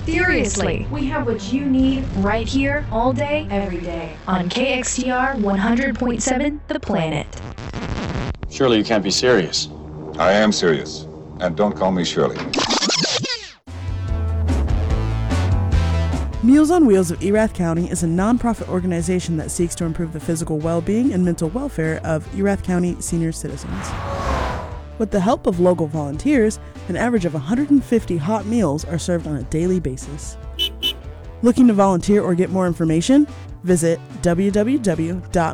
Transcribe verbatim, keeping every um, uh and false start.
Seriously, we have what you need right here, all day, every day. On K X T R one hundred point seven, The Planet. Surely you can't be serious. I am serious. And don't call me Shirley. Meals on Wheels of Erath County is a nonprofit organization that seeks to improve the physical well-being and mental welfare of Erath County senior citizens. With the help of local volunteers, an average of one hundred fifty hot meals are served on a daily basis. Looking to volunteer or get more information? Visit w w w dot